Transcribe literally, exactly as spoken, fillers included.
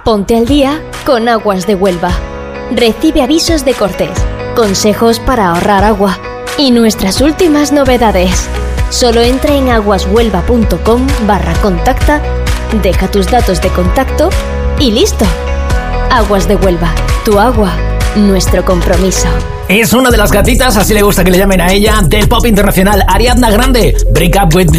Ponte al día con Aguas de Huelva. Recibe avisos de cortes, consejos para ahorrar agua y nuestras últimas novedades. Solo entra en aguashuelva.com barra contacta, deja tus datos de contacto y listo. Aguas de Huelva, tu agua, nuestro compromiso. Es una de las gatitas, así le gusta que le llamen a ella, del pop internacional, Ariadna Grande. Break Up With Me.